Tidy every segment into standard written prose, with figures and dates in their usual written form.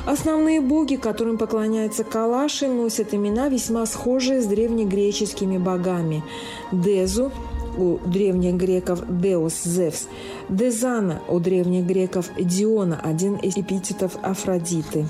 Основные боги, которым поклоняются калаши, носят имена, весьма схожие с древнегреческими богами. Дезу у древних греков Деус, Зевс. Дезана у древних греков Диона, один из эпитетов Афродиты.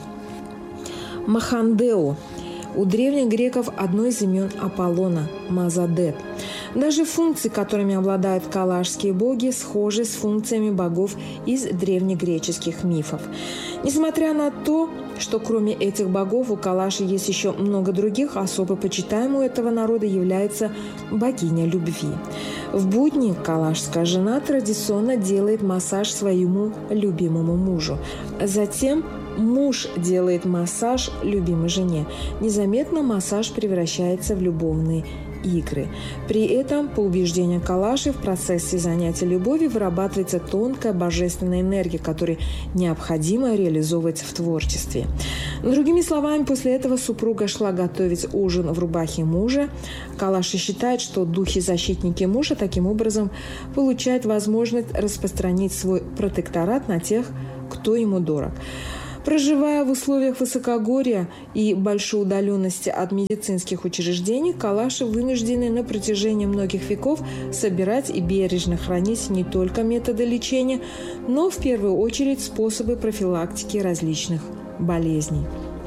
Махандео у древних греков одно из имен Аполлона – Мазадет. Даже функции, которыми обладают калашские боги, схожи с функциями богов из древнегреческих мифов. Несмотря на то, что кроме этих богов у калаши есть еще много других, особо почитаемой у этого народа является богиня любви. В будни калашская жена традиционно делает массаж своему любимому мужу. Затем муж делает массаж любимой жене. Незаметно массаж превращается в любовные игры. При этом, по убеждению калаши, в процессе занятия любовью вырабатывается тонкая божественная энергия, которая необходимо реализовывать в творчестве. Другими словами, после этого супруга шла готовить ужин в рубахе мужа. Калаши считает, что духи-защитники мужа таким образом получают возможность распространить свой протекторат на тех, кто ему дорог. Проживая в условиях высокогорья и большой удаленности от медицинских учреждений, калаши вынуждены на протяжении многих веков собирать и бережно хранить не только методы лечения, но в первую очередь способы профилактики различных болезней.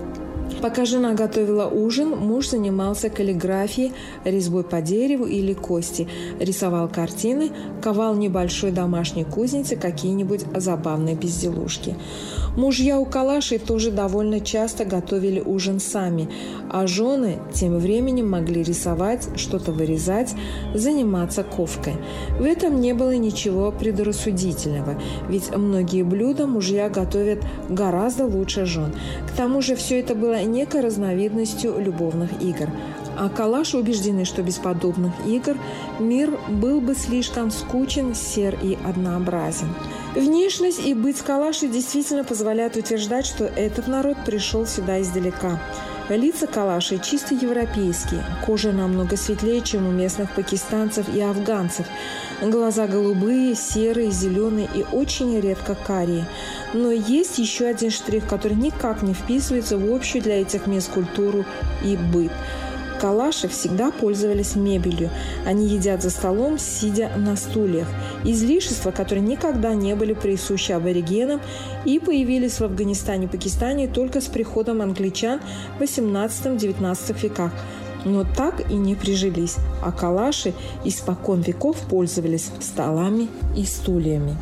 Пока жена готовила ужин, муж занимался каллиграфией, резьбой по дереву или кости, рисовал картины, ковал в небольшой домашней кузнице какие-нибудь забавные безделушки. Мужья у калашей тоже довольно часто готовили ужин сами, а жены тем временем могли рисовать, что-то вырезать, заниматься ковкой. В этом не было ничего предрассудительного, ведь многие блюда мужья готовят гораздо лучше жен. К тому же все это было некой разновидностью любовных игр. А калаши убеждены, что без подобных игр мир был бы слишком скучен, сер и однообразен. Внешность и быт калаши действительно позволяют утверждать, что этот народ пришел сюда издалека. Лица калашей чисто европейские, кожа намного светлее, чем у местных пакистанцев и афганцев. Глаза голубые, серые, зеленые и очень редко карие. Но есть еще один штрих, который никак не вписывается в общую для этих мест культуру и быт. Калаши всегда пользовались мебелью. Они едят за столом, сидя на стульях. Излишества, которые никогда не были присущи аборигенам и появились в Афганистане и Пакистане только с приходом англичан в XVIII-XIX веках. Но так и не прижились, а калаши испокон веков пользовались столами и стульями.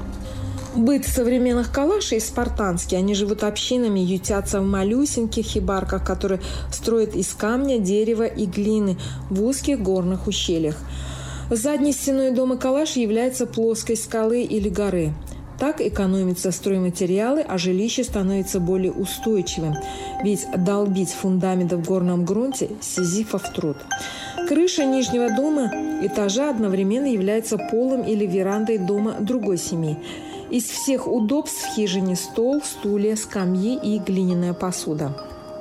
Быт современных калашей спартанский. Они живут общинами, ютятся в малюсеньких хибарках, которые строят из камня, дерева и глины в узких горных ущельях. Задней стеной дома калаш является плоской скалы или горы. Так экономятся стройматериалы, а жилище становится более устойчивым, ведь долбить фундамент в горном грунте – сизифов труд. Крыша нижнего дома этажа одновременно является полом или верандой дома другой семьи. Из всех удобств в хижине стол, стулья, скамьи и глиняная посуда.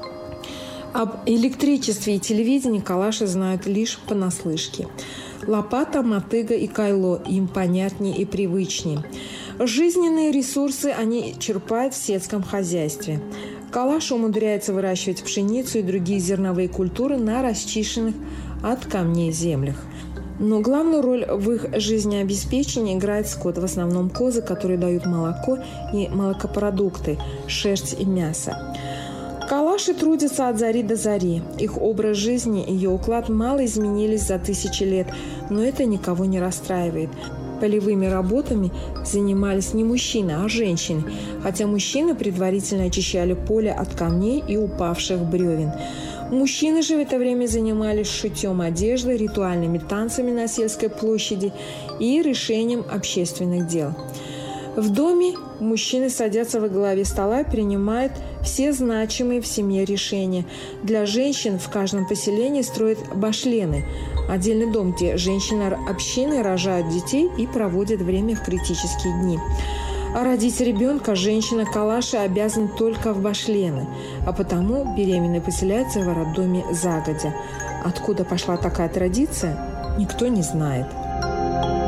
Об электричестве и телевидении калаши знают лишь понаслышке. Лопата, мотыга и кайло им понятнее и привычнее. Жизненные ресурсы они черпают в сельском хозяйстве. Калаши умудряются выращивать пшеницу и другие зерновые культуры на расчищенных от камней землях. Но главную роль в их жизнеобеспечении играет скот, в основном козы, которые дают молоко и молокопродукты, шерсть и мясо. Калаши трудятся от зари до зари. Их образ жизни и ее уклад мало изменились за тысячи лет, но это никого не расстраивает. Полевыми работами занимались не мужчины, а женщины, хотя мужчины предварительно очищали поле от камней и упавших бревен. Мужчины же в это время занимались шитьем одежды, ритуальными танцами на сельской площади и решением общественных дел. В доме мужчины садятся во главе стола и принимают все значимые в семье решения. Для женщин в каждом поселении строят башлены – отдельный дом, где женщины общины рожают детей и проводят время в критические дни. А родить ребенка женщина-калаши обязана только в башлены, а потому беременные поселяются в роддоме загодя. Откуда пошла такая традиция, никто не знает.